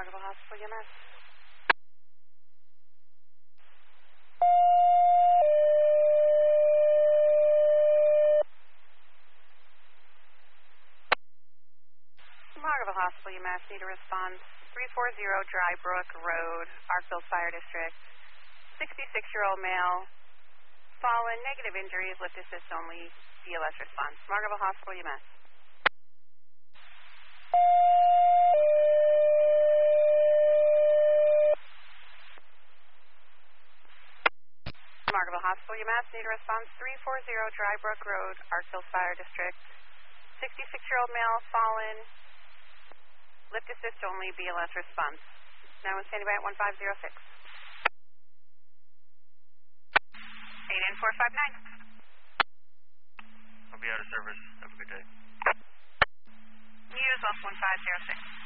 Margaret Hospital, UMS. Margaret Hospital, UMS. Need a response. 340 Dry Brook Road, Arkville Fire District. 66-year-old male. Fallen, negative injuries, lift assist only, BLS response. Margaret Hospital, UMS. Margaret Hospital, UMS. Need a response. 340 Dry Brook Road, Arkville Fire District. 66-year-old male, fallen, lift assist only, BLS response. Now we're standing by at 1506. 8N459. I'll be out of service. Have a good day. News off 1506.